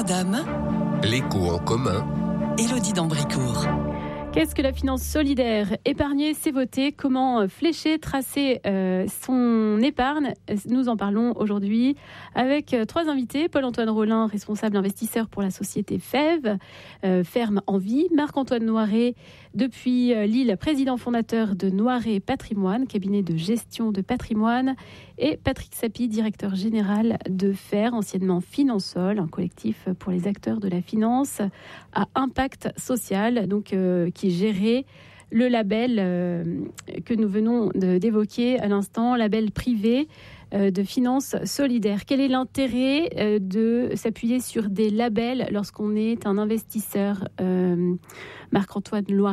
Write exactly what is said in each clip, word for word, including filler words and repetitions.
Madame, l'écho en commun, Élodie d'Ambricourt. Qu'est-ce que la finance solidaire ? Épargner, c'est voter. Comment flécher, tracer euh, son épargne ? Nous en parlons aujourd'hui avec euh, trois invités. Paul-Antoine Rollin, responsable investisseur pour la société F E V, euh, Ferme Envie. Marc-Antoine Noiret, depuis euh, Lille, président fondateur de Noiret Patrimoine, cabinet de gestion de patrimoine. Et Patrick Sapie, directeur général de F E R, anciennement Finansol, un collectif pour les acteurs de la finance à impact social, donc euh, qui gérait le label euh, que nous venons de, d'évoquer à l'instant, label privé euh, de finance solidaire. Quel est l'intérêt euh, de s'appuyer sur des labels lorsqu'on est un investisseur, euh, Marc-Antoine Noiret ?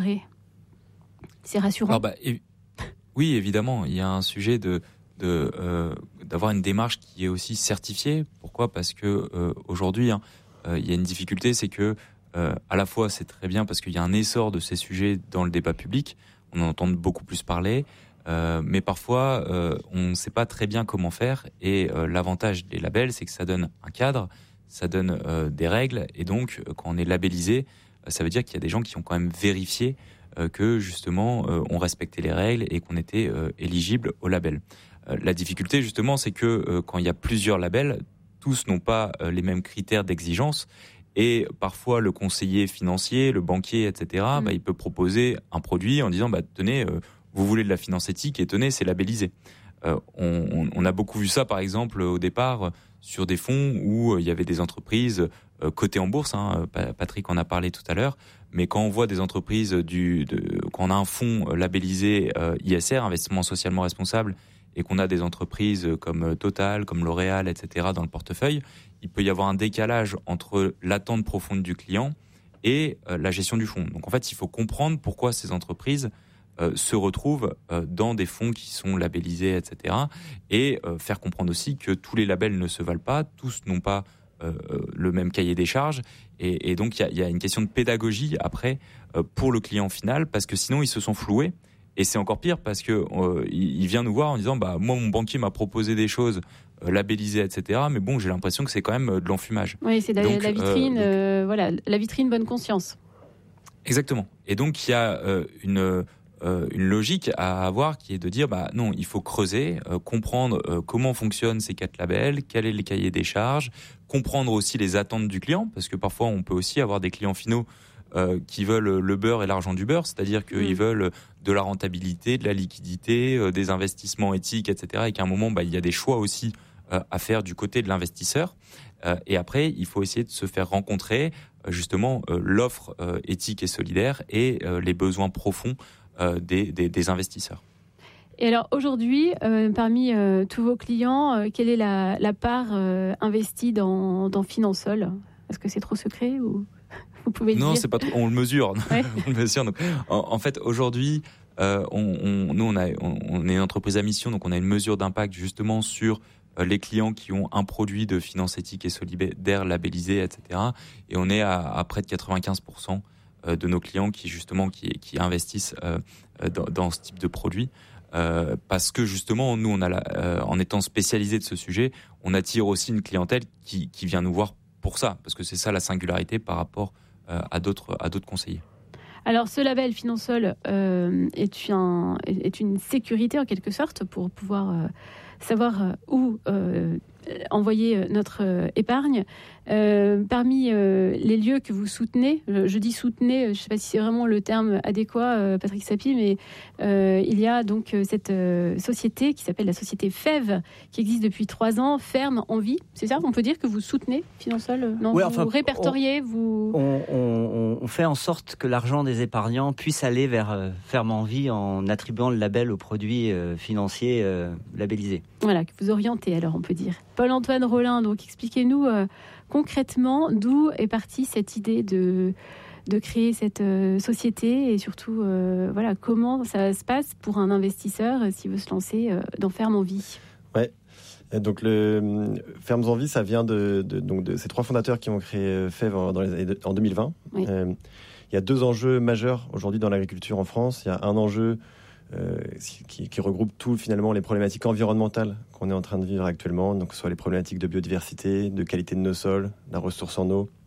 C'est rassurant. Alors bah, évi- Oui, évidemment, il y a un sujet de, de, euh, d'avoir une démarche qui est aussi certifiée. Pourquoi ? Parce que euh, aujourd'hui, hein, euh, il y a une difficulté, c'est que Euh, à la fois, c'est très bien parce qu'il y a un essor de ces sujets dans le débat public, on en entend beaucoup plus parler, euh, mais parfois, euh, on ne sait pas très bien comment faire, et euh, l'avantage des labels, c'est que ça donne un cadre, ça donne euh, des règles, et donc, euh, quand on est labellisé, euh, ça veut dire qu'il y a des gens qui ont quand même vérifié euh, que, justement, euh, on respectait les règles et qu'on était euh, éligible au label. Euh, la difficulté, justement, c'est que euh, quand il y a plusieurs labels, tous n'ont pas euh, les mêmes critères d'exigence. Et parfois, le conseiller financier, le banquier, et cetera, mmh. bah, il peut proposer un produit en disant bah, « Tenez, euh, vous voulez de la finance éthique et tenez, c'est labellisé euh, ». On, on a beaucoup vu ça, par exemple, au départ, sur des fonds où euh, il y avait des entreprises euh, cotées en bourse. Hein, Patrick en a parlé tout à l'heure. Mais quand on voit des entreprises, du, de, quand on a un fonds labellisé euh, I S R, investissement socialement responsable, et qu'on a des entreprises comme Total, comme L'Oréal, et cetera dans le portefeuille, il peut y avoir un décalage entre l'attente profonde du client et euh, la gestion du fonds. Donc en fait, il faut comprendre pourquoi ces entreprises euh, se retrouvent euh, dans des fonds qui sont labellisés, et cetera. Et euh, faire comprendre aussi que tous les labels ne se valent pas, tous n'ont pas euh, le même cahier des charges. Et, et donc il y, y a une question de pédagogie après euh, pour le client final, parce que sinon ils se sont floués. Et c'est encore pire parce que euh, il vient nous voir en disant bah moi mon banquier m'a proposé des choses euh, labellisées, et cetera. Mais bon, j'ai l'impression que c'est quand même euh, de l'enfumage. Oui, c'est la, donc, la vitrine, euh, donc... euh, voilà, la vitrine bonne conscience. Exactement. Et donc il y a euh, une euh, une logique à avoir qui est de dire bah non, il faut creuser, euh, comprendre euh, comment fonctionnent ces quatre labels, quel est le cahier des charges, comprendre aussi les attentes du client, parce que parfois on peut aussi avoir des clients finaux Euh, qui veulent le beurre et l'argent du beurre, c'est-à-dire qu'ils mmh. veulent de la rentabilité, de la liquidité, euh, des investissements éthiques, et cetera. Et qu'à un moment, bah, il y a des choix aussi euh, à faire du côté de l'investisseur. Euh, et après, il faut essayer de se faire rencontrer euh, justement euh, l'offre euh, éthique et solidaire et euh, les besoins profonds euh, des, des, des investisseurs. Et alors aujourd'hui, euh, parmi euh, tous vos clients, euh, quelle est la, la part euh, investie dans, dans Finansol ? Est-ce que c'est trop secret ou... Vous pouvez le non, dire. c'est pas trop. On le mesure. Ouais. on le mesure. Donc, en, en fait, aujourd'hui, euh, on, on, nous, on, a, on, on est une entreprise à mission, donc on a une mesure d'impact justement sur euh, les clients qui ont un produit de finance éthique et solidaire labellisé, et cetera. Et on est à, à près de quatre-vingt-quinze pour cent de nos clients qui justement qui, qui investissent euh, dans, dans ce type de produit. Euh, parce que justement, nous, on a la, euh, en étant spécialisé de ce sujet, on attire aussi une clientèle qui, qui vient nous voir pour ça, parce que c'est ça la singularité par rapport euh, à d'autres à d'autres conseillers. Alors, ce label Finansol euh, est, un, est une sécurité en quelque sorte pour pouvoir euh, savoir où euh, envoyer notre euh, épargne. Euh, parmi euh, les lieux que vous soutenez, je, je dis soutenez, je ne sais pas si c'est vraiment le terme adéquat, euh, Patrick Sapie, mais euh, il y a donc cette euh, société qui s'appelle la société F E V, qui existe depuis trois ans, Ferme Envie. C'est ça, on peut dire que vous soutenez Finansol ? Non, oui, vous enfin, répertoriez, on, vous... On, on, on fait en sorte que l'argent des épargnants puisse aller vers euh, Ferme Envie en attribuant le label aux produits euh, financiers euh, labellisés. Voilà, que vous orientez alors, on peut dire. Paul-Antoine Rollin, donc expliquez-nous euh, concrètement d'où est partie cette idée de, de créer cette euh, société et surtout euh, voilà, comment ça se passe pour un investisseur euh, s'il veut se lancer euh, dans Ferme Envie. Ouais. Donc le Fermes Envie, ça vient de, de, donc de ces trois fondateurs qui ont créé F E V en, dans les années de, en deux mille vingt. Oui. Euh, il y a deux enjeux majeurs aujourd'hui dans l'agriculture en France. Il y a un enjeu euh, qui, qui regroupe tout finalement les problématiques environnementales qu'on est en train de vivre actuellement, donc que ce soit les problématiques de biodiversité, de qualité de nos sols, de la ressource en eau,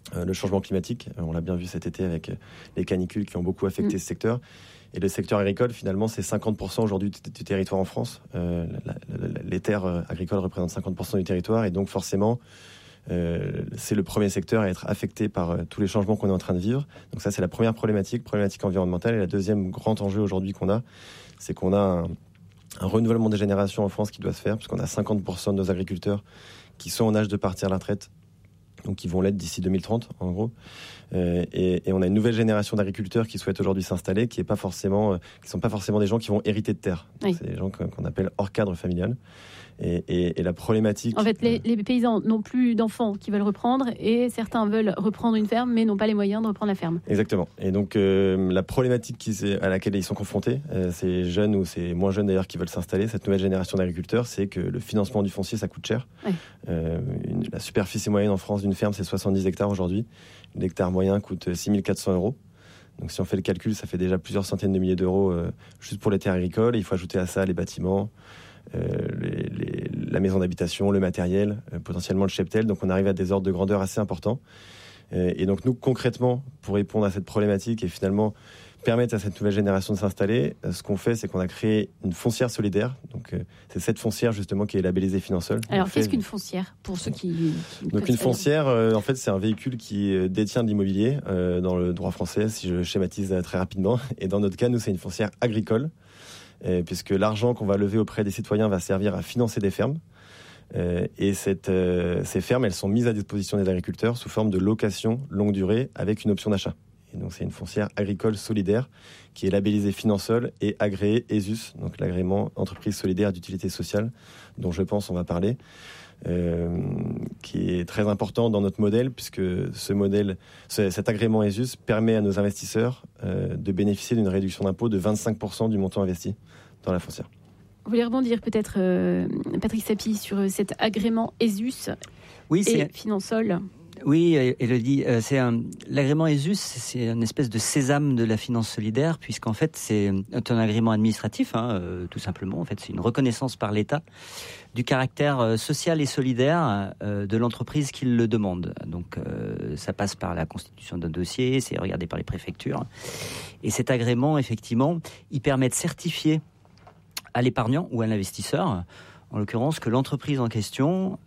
euh, le changement climatique. Euh, on l'a bien vu cet été avec les canicules qui ont beaucoup affecté mmh. ce secteur. Et le secteur agricole, finalement, c'est cinquante pour cent aujourd'hui du, du territoire en France. Euh, la, la, la, les terres agricoles représentent cinquante pour cent du territoire. Et donc, forcément, euh, c'est le premier secteur à être affecté par euh, tous les changements qu'on est en train de vivre. Donc ça, c'est la première problématique, problématique environnementale. Et la deuxième grand enjeu aujourd'hui qu'on a, c'est qu'on a un, un renouvellement des générations en France qui doit se faire, puisqu'on a cinquante pour cent de nos agriculteurs qui sont en âge de partir à la retraite, donc qui vont l'être d'ici deux mille trente, en gros. Euh, et, et on a une nouvelle génération d'agriculteurs qui souhaitent aujourd'hui s'installer, qui est pas forcément, euh, qui sont pas forcément des gens qui vont hériter de terre. Oui. C'est des gens qu'on appelle hors cadre familial. Et, et, et la problématique... En fait, les, les paysans n'ont plus d'enfants qui veulent reprendre et certains veulent reprendre une ferme mais n'ont pas les moyens de reprendre la ferme. Exactement. Et donc, euh, la problématique qui, à laquelle ils sont confrontés, euh, ces jeunes ou ces moins jeunes d'ailleurs qui veulent s'installer, cette nouvelle génération d'agriculteurs, c'est que le financement du foncier, ça coûte cher. Oui. Euh, une, la superficie moyenne en France d'une ferme, c'est soixante-dix hectares aujourd'hui. L'hectare moyen coûte six mille quatre cents euros. Donc si on fait le calcul, ça fait déjà plusieurs centaines de milliers d'euros euh, juste pour les terres agricoles. Et il faut ajouter à ça les bâtiments, euh, les, les, la maison d'habitation, le matériel, euh, potentiellement le cheptel. Donc on arrive à des ordres de grandeur assez importants. Euh, et donc nous, concrètement, pour répondre à cette problématique et finalement permettre à cette nouvelle génération de s'installer, euh, ce qu'on fait, c'est qu'on a créé une foncière solidaire. Donc euh, c'est cette foncière justement qui est labellisée Finansol. Alors qu'est-ce fait... qu'une foncière pour ceux qui... qui donc une foncière, euh, en fait, c'est un véhicule qui détient de l'immobilier euh, dans le droit français, si je schématise très rapidement. Et dans notre cas, nous, c'est une foncière agricole, euh, puisque l'argent qu'on va lever auprès des citoyens va servir à financer des fermes. Euh, et cette, euh, ces fermes, elles sont mises à disposition des agriculteurs sous forme de location longue durée avec une option d'achat. Et donc c'est une foncière agricole solidaire qui est labellisée Finansol et agréée E S U S, donc l'agrément entreprise solidaire d'utilité sociale, dont je pense on va parler, euh, qui est très important dans notre modèle, puisque ce modèle, ce, cet agrément E S U S permet à nos investisseurs euh, de bénéficier d'une réduction d'impôt de vingt-cinq pour cent du montant investi dans la foncière. Vous voulez rebondir peut-être, euh, Patrick Sapie, sur cet agrément E S U S oui, et c'est... Finansol? Oui, Élodie, c'est un, l'agrément E S U S, c'est une espèce de sésame de la finance solidaire, puisqu'en fait, c'est un agrément administratif, hein, euh, tout simplement. En fait, c'est une reconnaissance par l'État du caractère social et solidaire euh, de l'entreprise qui le demande. Donc, euh, ça passe par la constitution d'un dossier, c'est regardé par les préfectures. Et cet agrément, effectivement, il permet de certifier à l'épargnant ou à l'investisseur, en l'occurrence, que l'entreprise en question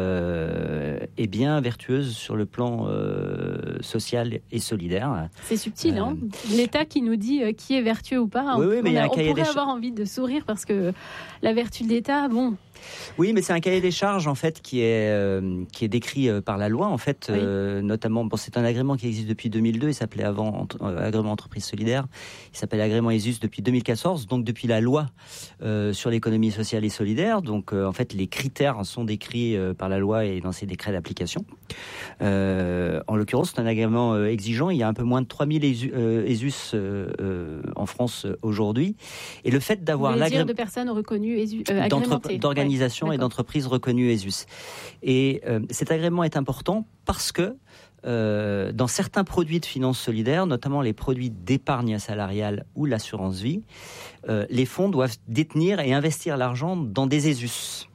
euh, est bien vertueuse sur le plan euh, social et solidaire. C'est subtil, euh, hein. L'État qui nous dit euh, qui est vertueux ou pas. Oui, on, oui, mais on, il y a a, un on cahier pourrait des avoir envie de sourire parce que la vertu de l'État, bon... Oui, mais c'est un cahier des charges en fait qui est euh, qui est décrit euh, par la loi en fait, oui. euh, notamment. Bon, c'est un agrément qui existe depuis deux mille deux. Il s'appelait avant euh, agrément entreprise solidaire. Il s'appelle agrément E S U S depuis deux mille quatorze. Donc depuis la loi euh, sur l'économie sociale et solidaire. Donc euh, en fait, les critères sont décrits euh, par la loi et dans ses décrets d'application. Euh, en l'occurrence, c'est un agrément euh, exigeant. Il y a un peu moins de trois mille E S U S euh, euh, en France euh, aujourd'hui. Et le fait d'avoir l'agrément de personnes reconnues E S U S, euh, agrémentées, d'organisation ouais, et d'entreprises reconnues E S U S. Et euh, cet agrément est important parce que euh, dans certains produits de finances solidaires, notamment les produits d'épargne salariale ou l'assurance vie, euh, les fonds doivent détenir et investir l'argent dans des E S U S.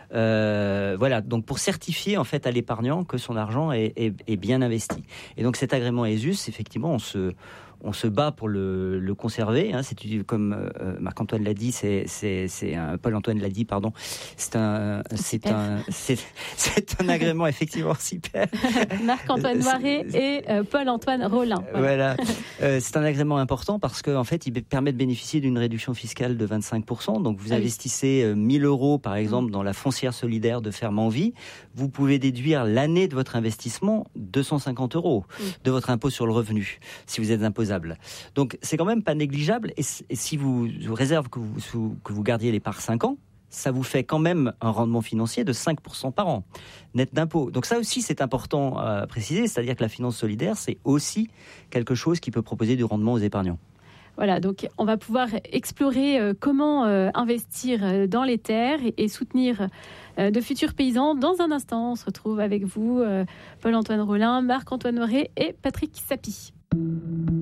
Euh, voilà, donc pour certifier en fait à l'épargnant que son argent est, est, est bien investi. Et donc cet agrément E S U S, effectivement, on se on se bat pour le, le conserver. Hein. C'est comme euh, Marc-Antoine l'a dit, c'est c'est c'est un Paul-Antoine l'a dit, pardon. C'est un c'est un c'est, c'est un agrément effectivement super. Marc-Antoine Noiret et euh, Paul-Antoine Rollin. Voilà, voilà. euh, c'est un agrément important parce que en fait, il permet de bénéficier d'une réduction fiscale de vingt-cinq pour cent. Donc vous ah investissez oui. mille euros par exemple mmh. dans la foncière solidaire de Ferme en Vie, vous pouvez déduire l'année de votre investissement deux cent cinquante euros mmh. de votre impôt sur le revenu si vous êtes imposable. Donc c'est quand même pas négligeable et, et si vous, je vous réserve que vous, sous, que vous gardiez les parts cinq ans, ça vous fait quand même un rendement financier de cinq pour cent par an, net d'impôts. Donc ça aussi c'est important à préciser, c'est-à-dire que la finance solidaire c'est aussi quelque chose qui peut proposer du rendement aux épargnants. Voilà, donc on va pouvoir explorer euh, comment euh, investir dans les terres et, et soutenir euh, de futurs paysans. Dans un instant, on se retrouve avec vous, euh, Paul-Antoine Rollin, Marc-Antoine Noiret et Patrick Sapie.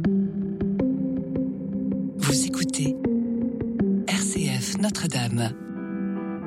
Vous écoutez R C F Notre-Dame.